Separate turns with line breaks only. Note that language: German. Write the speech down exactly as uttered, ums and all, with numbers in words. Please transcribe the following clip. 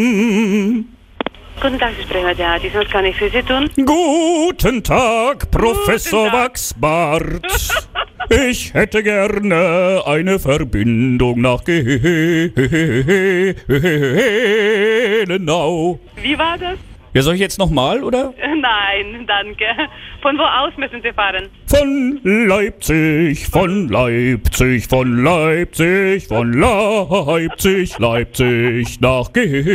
Guten Tag, Sie sprechen mit der Artis. Was kann ich für Sie tun?
Guten Tag, Professor
Guten Tag.
Wachsbart. Ich hätte gerne eine Verbindung nach Gelenau.
Wie war das?
Ja, soll ich jetzt nochmal, oder?
Nein, danke. Von wo aus müssen Sie fahren?
Von Leipzig, von Leipzig, von Leipzig, von Leipzig, Leipzig nach Gelenau.